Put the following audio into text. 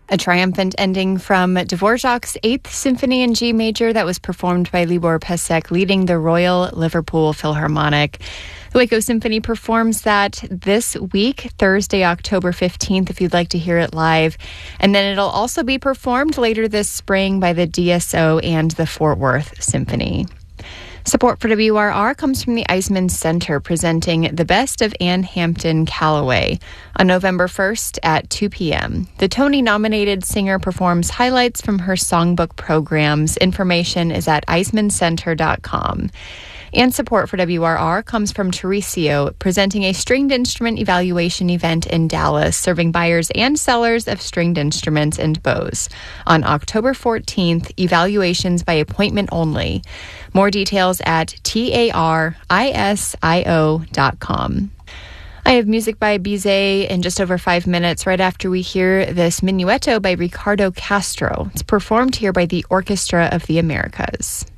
A triumphant ending from Dvorak's 8th Symphony in G major that was performed by Libor Pesek leading the Royal Liverpool Philharmonic. The Waco Symphony performs that this week, Thursday, October 15th, if you'd like to hear it live. And then it'll also be performed later this spring by the DSO and the Fort Worth Symphony. Support for WRR comes from the Eisman Center, presenting The Best of Ann Hampton Callaway on November 1st at 2 p.m. The Tony-nominated singer performs highlights from her songbook programs. Information is at eismancenter.com. And support for WRR comes from Teresio, presenting a stringed instrument evaluation event in Dallas, serving buyers and sellers of stringed instruments and bows. On October 14th, evaluations by appointment only. More details at tarisio.com. I have music by Bizet in just over 5 minutes, right after we hear this Minuetto by Ricardo Castro. It's performed here by the Orchestra of the Americas.